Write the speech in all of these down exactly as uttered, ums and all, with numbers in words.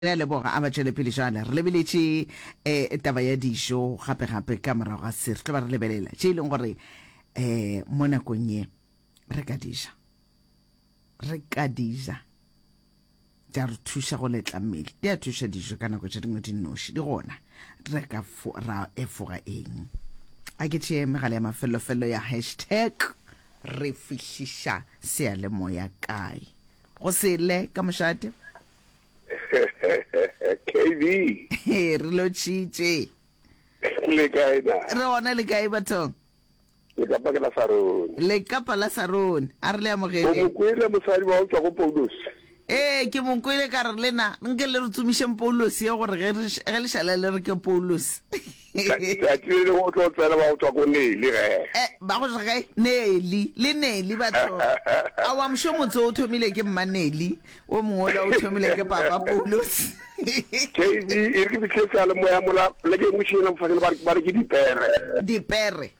re le boga a ba tšwele pele jana re lebeletše um taba ya dišo gape-gape ka morago ga se re tlo ba re lebelela tše e leng gore um mo nakong ye re ka dija re ka dija tša re thuša go letla mmele di a thuša dijo ka nako tša dingwe di nnoši di gona re ka ra efoga eng a ke tšee megala ya mafelofelo ya hashtag re fihliša seyalemoya kae go sele ka mošate K V re lo tšitše le kae na re gona le kae bathong le ka pa la sarone le kapa la sarone a re le o amogele mo kwele mosadi wa o tswa go Paulus ee ke monkwele ka re lena nke le re tsomišeng Paulus ye gore ge re- ge le šala le re ke Paulus ta tsile go tlo tsena ba o tswa go Neli ge Eh, ba go gae Neli le Neli batho a wa msho motse o thomile ke mma Neli o mongwe o thomile ke papa Paulus K V e re ke fitlhetsa le moya mola le ke motšhina mfakele ba ba re ke dipere dipere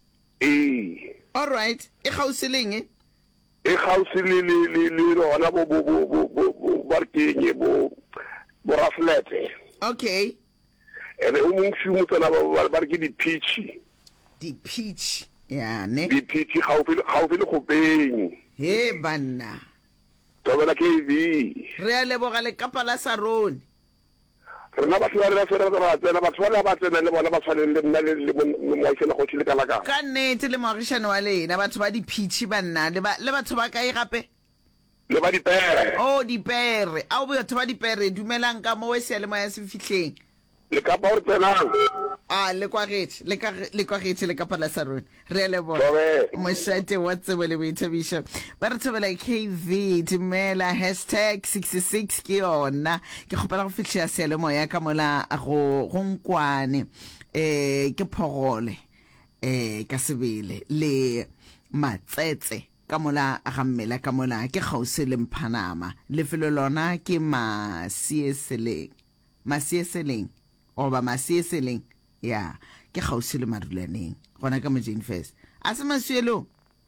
ee all right e gauseleng e e gausi le le le le rona bo bo bo bo bo bo ba re kenye bo bo raflete okay ene o mong shumo tsena ba ba re ke di-peach di peach ya ne di-peach gaufi le- gaufi le gopeng he banna tobela K V re a leboga le kapa la sarone rena batho ba rena fela ra tsena batho ba ba tsena le bona ba tshwaneng le nna le le moaisana go tshile kala ka ka nnete le moagišane wa lena batho ba di peach banna le ba- le batho ba kae gape le ba dipere oh dipere a o batho ba dipere dumelang ka mo we seyalemoya se fihleng le ka ba o tsenang a le kwagetse le ka le kwagetse le ka pala sa rona re le bona Tobe. mošate wa tsebo le boithabišo ba re thobela K V dumela hashtag sixty-six ke yona ke kgopela go fitlhela seyalemoya ka mola go go nkwane eh ke phogole eh ka sebele le matsetse ka mola a ga mmela ka mola ke gause le mphanama lefelo lona ke masieseleng masieseleng oba masieseleng ya ke gausi le madulaneng gona ka mo Jane First a se masielong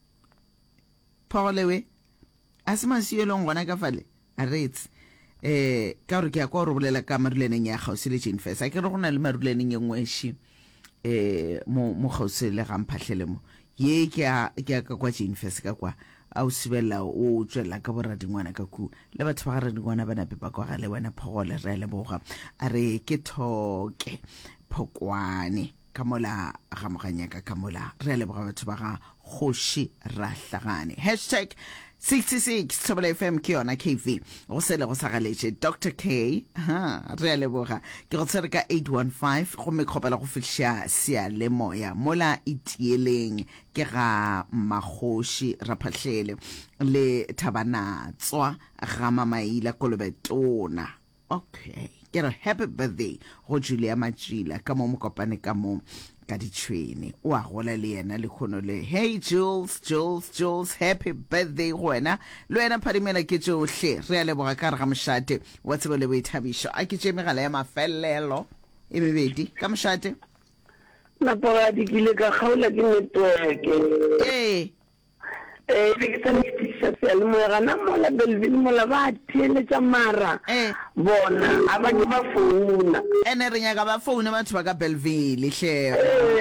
phogolewe a se masielong gona ka fale a retse eh ka gore ke ya kwa re bolela ka madulaneng ya gausi le Jane First a ke re go na le madulaneng e ngweši eh mo mo gausi le ga mphatlhele mo ye ke a ke a ka kwa Jane First ka kwa a o sibela o tswela ka borra dingwana ka ku le batho ba ga re dingwana ba nape ba kwa ga le wena phogole re le boga a re ke thoke phokwane ka mola ga moganyaka ka mola re le boga batho ba ga kgoši ra hlagane hashtag sixty-six Tobela F M ke yona K V go sele go sagaletše Doctor K ha re a leboga ke go tsere ka eight one five go me kgopela go fihla seyalemoya mola itieleng ke ga magoši raphatlele le thabanatswa ga mamaila kolobetona okay ke re happy birthday go Julia Majila ka mo mokopane ka mo ka ditšhwene o a gola le yena le kgono le hey Jules Jules Jules happy birthday go wena le wena phadimela ke tšohle re a leboga ka re ga mošate wa tsebo le boithabišo a ke tše megala ya mafelelo e mebedi ka mošate Napoga di kile ka kgaola ke network ee eh ke tsa nitisa sel mo gana mola Bellville mola ba theletša mara Eh. bona aba ke ba founa ene re nyaka ba foune batho ba ka Bellville hle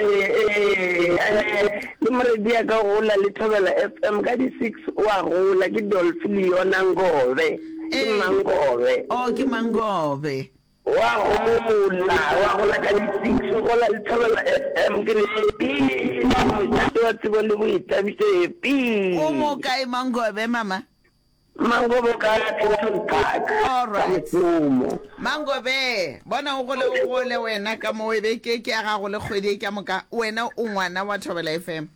eh eh le moredi ya ka gola le Thobela F M ka di six wa gola ke Dolph Leona Ngobe ke Eh. Mangobe o ke Mangobe wa gola wa gola ka di six gola le Thobela F M ke le wa tsebo le boithabišo epi o mo kae Mangobe mama Mangobe ka Kenton Park all right Momo Mangobe bona o gole o gole wena ka mo e be ke ke ga go le kgwedi ke moka wena o ngwana wa Thobela F M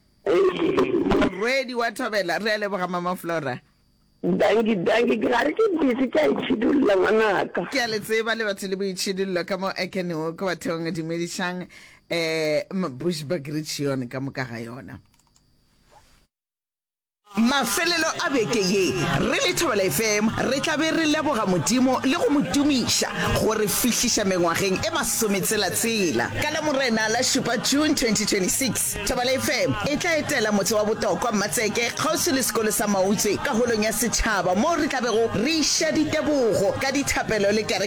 ready wa Thobela re le boga mama Flora dangi dangi ke gare ke busy ka itšhidulla ngwanaka ke a le tseba le batho le boitšhidillo ka mo ekene ka batheong di medishang eh Bushbuck Region ka moka ga yona mafelelo a beke ye re le Thobela F M re tla be re leboga modimo le go modumisha go re fihliša mengwageng e masometsela-tsela ka la morena la šupa June twenty twenty-six. Thobela F M e tla etela motse wa Botokwa Matseke kgauswi le sekolo sa Mautse ka holong ya setšhaba mo re tla bego re iša ditebogo ka dithapelo le